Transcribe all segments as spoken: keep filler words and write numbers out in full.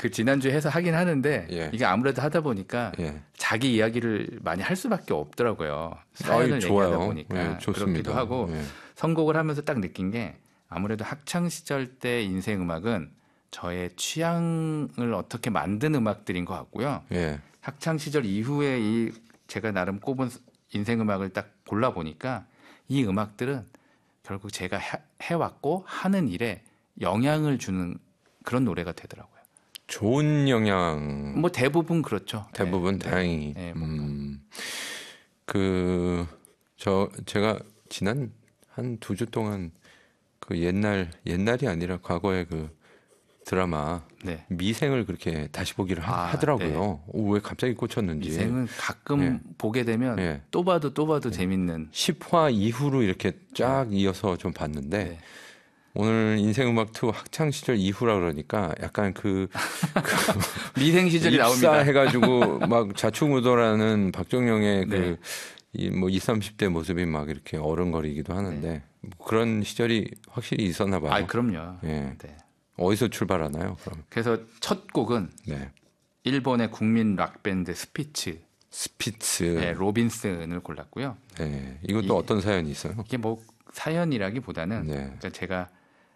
그 지난주에 해서 하긴 하는데 예. 이게 아무래도 하다 보니까 예. 자기 이야기를 많이 할 수밖에 없더라고요. 사연을 아이, 얘기하다 좋아요. 보니까 예, 좋습니다. 그렇기도 하고 예. 선곡을 하면서 딱 느낀 게 아무래도 학창 시절 때 인생 음악은 저의 취향을 어떻게 만든 음악들인 것 같고요. 예. 학창 시절 이후에 이 제가 나름 꼽은 인생 음악을 딱 골라 보니까 이 음악들은 결국 제가 해, 해왔고 하는 일에 영향을 주는 그런 노래가 되더라고요. 좋은 영향. 뭐 대부분 그렇죠. 대부분 네, 다행히. 네, 네, 음, 그, 저, 제가 지난 한 두 주 동안 그 옛날, 옛날이 아니라 과거의 그 드라마 네. 미생을 그렇게 다시 보기를 하, 아, 하더라고요. 네. 오, 왜 갑자기 꽂혔는지. 미생은 가끔 예. 보게 되면 예. 또 봐도 또 봐도 재밌는. 십 화 이후로 이렇게 쫙 이어서 좀 봤는데 네. 오늘 인생음악 투 학창 시절 이후라 그러니까 약간 그, 그 미생 시절이 나옵니다. 입사해가지고 막 자충우돌하는 박정영의 네. 그 이 뭐 이십, 삼십 대 모습이 막 이렇게 어른거리기도 하는데 네. 뭐 그런 시절이 확실히 있었나 봐요. 아, 그럼요. 예. 네. 어디서 출발하나요? 그럼. 그래서 첫 곡은 네. 일본의 국민 락 밴드 스피츠, 스피츠. 네, 로빈슨을 골랐고요. 네. 이것도 이, 어떤 사연이 있어요? 이게 뭐 사연이라기보다는 네. 그러니까 제가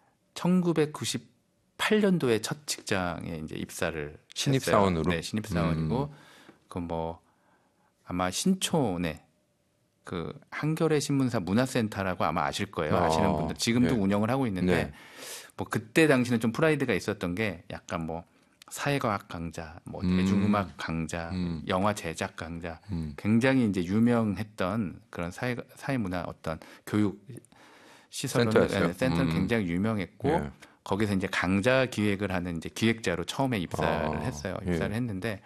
천구백구십팔 년도에 첫 직장에 이제 입사를 신입사원으로. 네, 신입사원이고 음. 그 뭐 아마 신촌에 그 한겨레 신문사 문화센터라고 아마 아실 거예요. 아, 아시는 분들 지금도 네. 운영을 하고 있는데 네. 뭐 그때 당시는 좀 프라이드가 있었던 게 약간 뭐 사회과학 강좌, 뭐 음. 대중음악 강좌, 음. 영화 제작 강좌, 음. 굉장히 이제 유명했던 그런 사회 사회문화 어떤 교육 시설로 센터였어요? 센터는 음. 굉장히 유명했고 예. 거기서 이제 강좌 기획을 하는 이제 기획자로 처음에 입사를 아, 했어요. 입사를 예. 했는데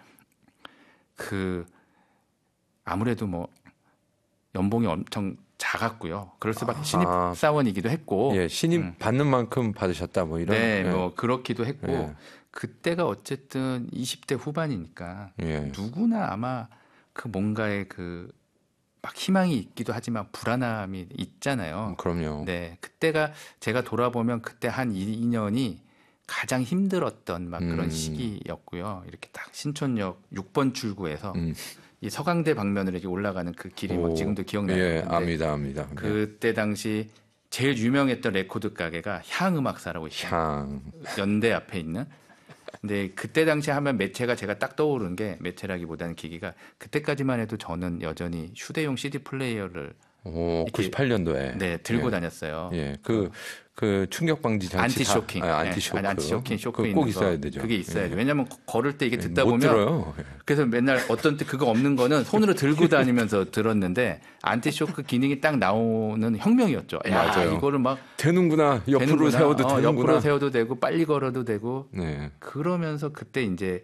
그 아무래도 뭐 연봉이 엄청 작았고요. 그럴 수밖에 신입 아. 사원이기도 했고, 예, 신입 음. 받는 만큼 받으셨다 뭐 이런. 네, 예. 뭐 그렇기도 했고 예. 그때가 어쨌든 이십 대 후반이니까 예. 누구나 아마 그 뭔가의 그 막 희망이 있기도 하지만 불안함이 있잖아요. 음, 그럼요. 네, 그때가 제가 돌아보면 그때 한 이 년이 가장 힘들었던 막 그런 음. 시기였고요. 이렇게 딱 신촌역 육 번 출구에서 음. 이 서강대 방면으로 이렇게 올라가는 그 길이 막 오. 지금도 기억나요. 예, 근데 압니다, 압니다. 네. 그때 당시 제일 유명했던 레코드 가게가 향음악사라고 있어요. 향. 연대 앞에 있는. 근데 그때 당시 하면 매체가 제가 딱 떠오른 게 매체라기보다는 기기가 그때까지만 해도 저는 여전히 휴대용 씨디 플레이어를 오, 이렇게 구십팔 년도에. 네, 들고 예. 다녔어요. 예, 그, 그 충격 방지 장치. 안티 쇼킹. 다, 아, 안티 쇼크. 네, 안티 쇼킹 쇼크 그거 있는 꼭 거. 있어야 되죠. 그게 있어야죠. 예. 왜냐하면 걸을 때 이게 듣다 못 보면 들어요. 예. 그래서 맨날 어떤 때 그거 없는 거는 손으로 들고 다니면서 들었는데 안티 쇼크 기능이 딱 나오는 혁명이었죠. 야, 맞아요. 이거를 막 되는구나. 옆으로 되는구나. 세워도 어, 되는구나. 옆으로 세워도 되고 빨리 걸어도 되고 네. 그러면서 그때 이제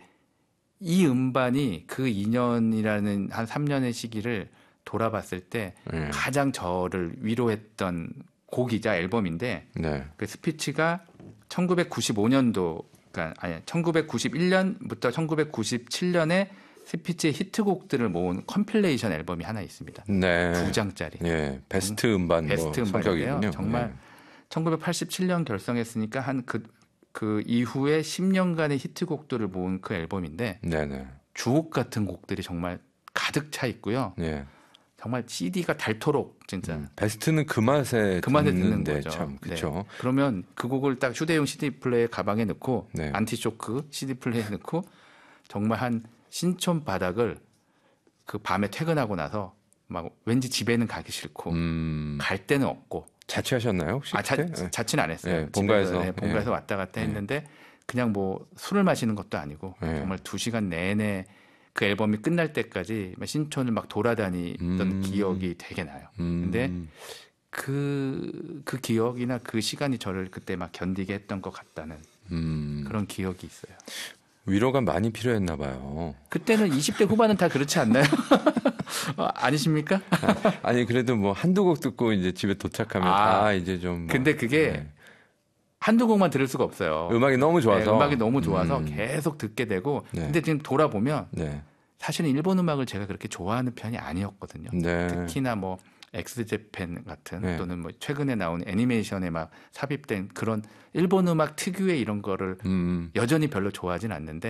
이 음반이 그 이 년이라는 한 삼 년의 시기를 돌아봤을 때 네. 가장 저를 위로했던 곡이자 앨범인데 네. 그 스피치가 천구백구십오 년도 그러니까 아니 천구백구십일 년부터 천구백구십칠 년에 스피치의 히트곡들을 모은 컴필레이션 앨범이 하나 있습니다. 네. 두 장짜리. 예. 베스트 음반 베스트 뭐 음반인데요. 성격이군요. 정말 네. 천구백팔십칠 년 결성했으니까 한 그 그 이후에 십 년간의 히트곡들을 모은 그 앨범인데 네, 네. 주옥 같은 곡들이 정말 가득 차 있고요. 예. 정말 씨디가 닳도록 진짜 음, 베스트는 그 맛에 그 맛에 듣는 듣는데 거죠. 참 그렇죠. 네. 그러면 그 곡을 딱 휴대용 씨디 플레이어 가방에 넣고 네. 안티쇼크 씨디 플레이어에 넣고 정말 한 신촌 바닥을 그 밤에 퇴근하고 나서 막 왠지 집에는 가기 싫고 음, 갈 데는 없고 자취하셨나요 혹시? 아, 자, 그때? 자취는 안 했어요. 네, 본가에서. 집에서, 네, 본가에서 네. 왔다 갔다 네. 했는데 그냥 뭐 술을 마시는 것도 아니고 네. 정말 두 시간 내내 그 앨범이 끝날 때까지 신촌을 막 돌아다니던 음. 기억이 되게 나요. 음, 근데 그, 그 기억이나 그 시간이 저를 그때 막 견디게 했던 것 같다는 음, 그런 기억이 있어요. 위로가 많이 필요했나 봐요. 그때는 이십 대 후반은 다 그렇지 않나요? 어, 아니십니까? 아니 그래도 뭐 한두 곡 듣고 이제 집에 도착하면 아, 아, 이제 좀. 뭐, 근데 그게 네. 한두 곡만 들을 수가 없어요. 음악이 너무 좋아서. 네, 음악이 너무 좋아서 음. 계속 듣게 되고 네. 근데 지금 돌아보면 네. 사실은 일본 음악을 제가 그렇게 좋아하는 편이 아니었거든요. 네. 특히나 뭐 엑스제팬 같은 네. 또는 뭐 최근에 나온 애니메이션에 막 삽입된 그런 일본 음악 특유의 이런 거를 음. 여전히 별로 좋아하진 않는데